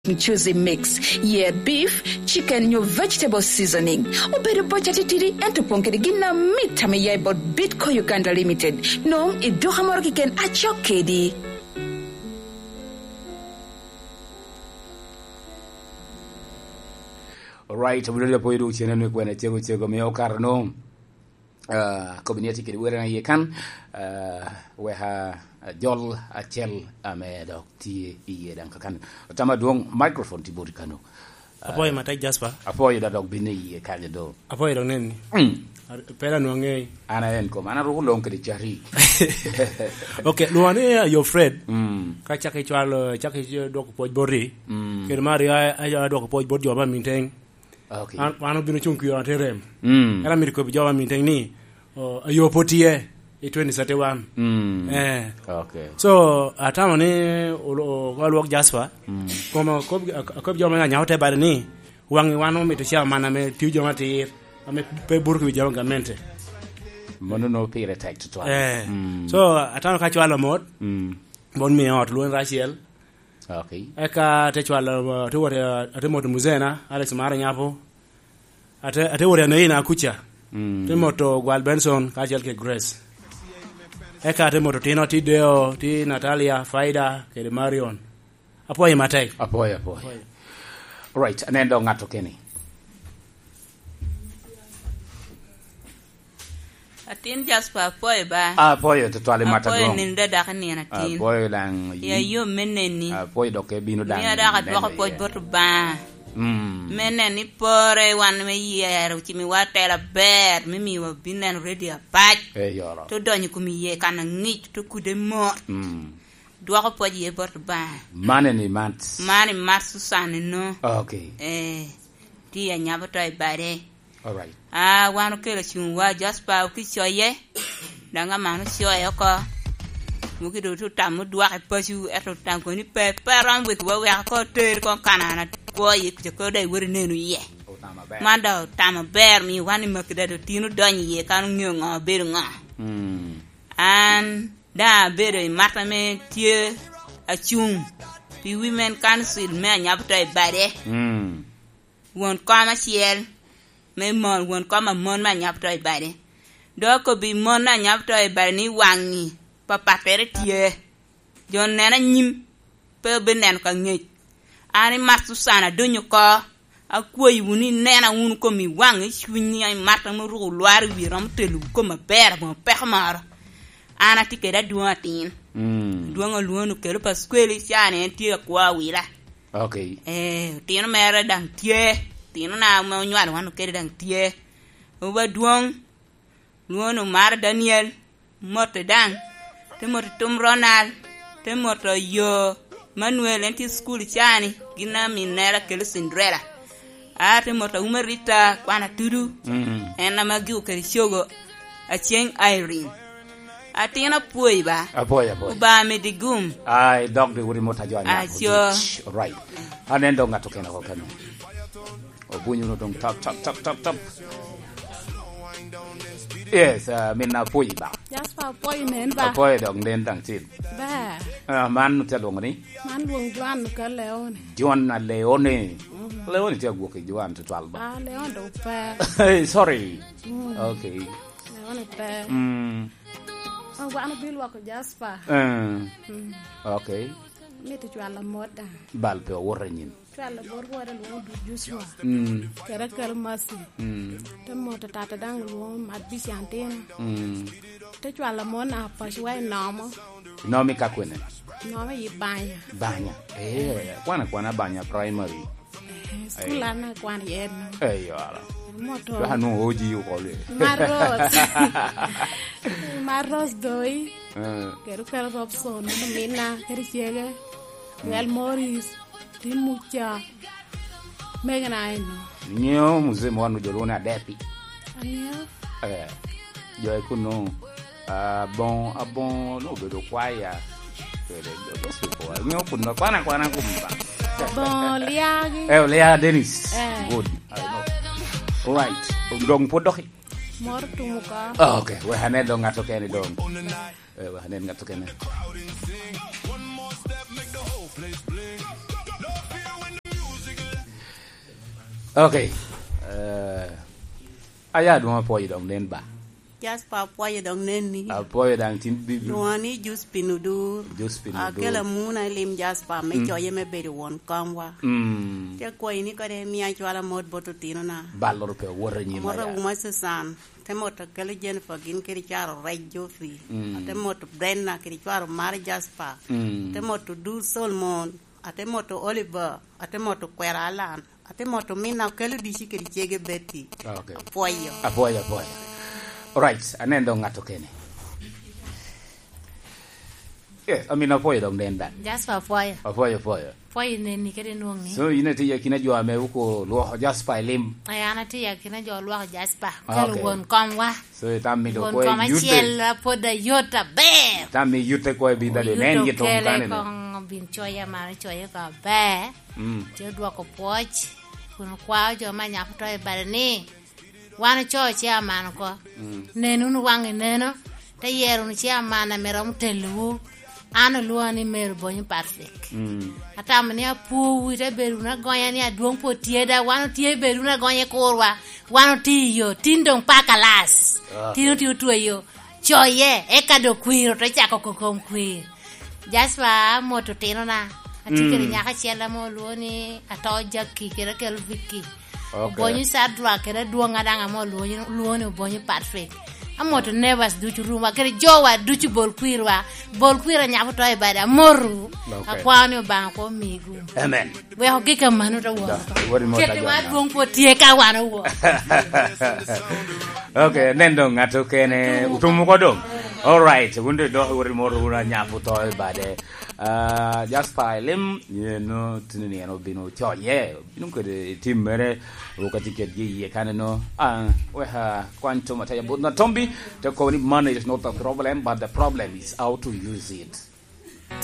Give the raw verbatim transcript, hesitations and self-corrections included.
Choosy mix. Yeah, beef, chicken, your vegetable seasoning. Uberi bojati tiri ento ponkeri gina meat tame yai bot Bitco Uganda Limited. No, it do hamor kiken achok kedi. Alright, we really put you in when I tell you me okarno. Uh, community kidi wera ye kan. Uh, we ha jol achel ame dok ti iye dan kan. Tama duong microphone ti bodi kanu. Apoy matai Jasper. Apoy da dok bini iye kanya do. Apoy dong nen. Pera nuange. Ana en ko mana ru long kidi chari. Okay, luane your friend. Mm. Ka chake chwal chake dok poj bori. Mm. Ker mari ay dok poj bodi joba minteng. Okay. An wano bino chunku yo aterem. Mm. Era mi ko joba minteng ni. Oh, ayo potie e twenty thirty-one. Mm. Eh. Okay. So atama ni o walwok Jasper. Mm. Como ko ko joba na nyaote bare ni. Wangi wano mi to sia mana me ti joma ti ame pe burku bi joba gamente. Mono no pire tek to to. Eh. Mm. So atama ka chwala mod. Mm. Bon mi ot luen Rachel. Okay. Eka te chwala to wore ate mod muzena Alex Mara nyapo. Ate ate wore no ina kucha. Mm. Te moto Gwal Benson ka chel ke Grace. Eka te moto Tino Tideo, ti Natalia, Faida, ke Marion. Apoy matai. Apoy apoy. Right, anendo ngato keni. Atin Jasper apoy ba. Apoy to twale mata Apoy gong. ni dada kan ni na tin. Apoy lang. Ya yo meneni. Apoy doke binu dang. Ni ada ka dwa apoy bot ba. Mm. Meneni pore wan me yer uchi mi watela ber mi mi wa binan ready a patch. Eh yoro. To donyi ku mi ye kana ngich to kude mo. Mm. Dwa ko poji e bot ba. Mane ni mats. Mani mat Susan no. Okay. Eh ti ya nyaba toy bare. All right. Ah wanu kele chunwa Jasper ki choye. Danga manu choye ko. Mugi do to tamu dwa e pasu eto tanko ni pe peram we ko we ko ter ko kanana ko yik ko dai wori nenu ye. Manda tama ber mi wani makida do tinu donyi ye kan ngongo ber nga. Mm. An da ber mata me tie a chung. Pi women council me nyabto e bare. Mm. Won kama ciel me mon won kama mon ma nyabto e bare. Do ko bi mon na nyabto e bare ni wangi. Papa tere tie. Jon nena nyim pe benen ka ngej. Ani Martu sana donyo ko akwoy wuni nena wun ko mi wang chwini ay mata mo ru loir wi ram telu ko ma ber mo pexmar ana tikeda duatin Mm. duanga luonu kero pasqueli siane tie kwa wira. Okay. Eh tino mere dang tie tino na mo nywar wanu kere dang tie oba duong luonu mar Daniel moto dang te moto Tom Ronald te moto yo Manuel enti school chani gina minera kele Cinderella ate moto umerita kwana tudu Mm. ena magiu kele shogo acheng Irene atina puiba Apoy apoy. uba medigum Ai dog de wuri mota jwa Ah, nya. sure. Right. Anendo ngato kena ko kanu. Obunyu no dong tap tap tap tap tap. Yes, uh, minna puyi ba. Jasper apoy nen ba. Apoy dong den dang tin. Ba. Ah man te dong ni. Man luong Juan ka Leon. Juan na Leone. Leone te go ke Juan to twelve ba. Ah Leon do pa. Hey, sorry. Mm. Okay. Leon pa. Mm. Oh wan bil wa ko Jasper. Uh, Mm. okay. Mi to chwala moda. Bal pe worre nyin. Chwala bor bor luong du Joshua. Mm. Kera kera masi. Mm. Te moto tata dang luong mat bisiantin. Mm. Te chwala mona pa shwai namo. No mi ka kwene. Namo yi banya. Banya. Eh, kwana kwana banya primary. School ana kwan yen. Eh, yara. Moto. Yo hanu oji yo kole. Maros. Maros doi. Eh. Kero kero Robson, Mina, Kerisiege, Well Morris, Timucha, Megan Aino. Nyo mzee mwanu jolona depi. Ania, Eh. Yo kuno ah bon ah bon no bedo kwaya. Pero yo so ko. Nyo kuno kwana kwana kumba. Bon Liagi, Eh, Lea Dennis. Eh. Good. I know. Right. Dong podoki. Mor Tumuka. Oh, okay. We hane dong ngato kene dong. Eh, we hane ngato kene. Okay. Uh, aya duma po yidong nen ba. Jasper po yidong nen ni. A po yidang tin bibi. Luani jus pinudur. Jus pinudur. Akela muna lim Jasper me choye me beri won kamwa. Mm. Te ko ini ko de mi a chwala mod botutino na. Ballo pe worre ni ma. Mora uma sesan. Te moto kele Jennifer gin kiri charo rejo fi. Te moto Brenna kiri charo Mari Jasper. Te moto Du Solomon. Ate moto Oliver. Ate moto Kwera Alan. Ate moto mina kele dishi kiri chege Betty. Okay. Apoyo. Apoyo, apoyo. Alright, anendo ngato kene. Yes, I mean apoyo dong den that. Just for apoyo. Apoyo, apoyo. Apoyo ne ni kede nuong ni. So ina ti yakina jo ame uko lo Jasper lim. Ayana ti yakina jo lo Jasper. Okay. Kelo won komwa. So tammi do Won ko koma yute. chiel poda yota be. Tammi yute ko bi dale nen ye tong tane. Kong bin choya mara choya ka be. Mm. Je dwa ko poch. Kun kwa jo ma nya to e barni. Wana cho chia man ko. Nenu nu wangi neno. Te yeru ni chia mana merom telu. Ano luani mer bonyi perfect. Mm. Ata mani apu wite beru na gonya ni aduong po tieda wano tie beru na gonya korwa wano tiyo tindong pakalas. Tino tiyo tuwe yo. Choye eka do kwiro to chako kokom kwiro. Jasper moto tino na. Atikere nyaka chiela mo luoni atoja kikere kel viki. Bonyi sadwa kere duonga danga mo luoni luoni bonyi perfect. Amoto nevers duchu ruma kere jowa duchu bol kwirwa bol kwira nyapo to ibada moru akwani bang ko migu. Amen. We hokika manu to wo. Wori mo ta Kete ma duong po tie ka wana wo. Okay, nendo ngato kene utumu ko dom. All right, wunde do wori mo runa nyapo to ibada. Uh, Jasper lim you know tinini no bino cho ye bino ko de timere wakati ke ye kana no ah we ha quantum ataya but not tombi the ko ni money is not a problem but the problem is how to use it.